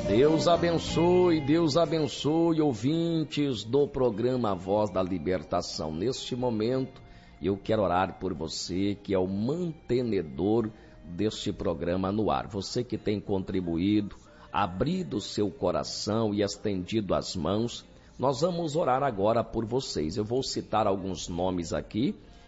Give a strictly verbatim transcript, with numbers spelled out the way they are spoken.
Deus abençoe, Deus abençoe, ouvintes do programa Voz da Libertação. Neste momento, eu quero orar por você, que é o mantenedor deste programa no ar. Você que tem contribuído, abrido seu coração e estendido as mãos, nós vamos orar agora por vocês. Eu vou citar alguns nomes aqui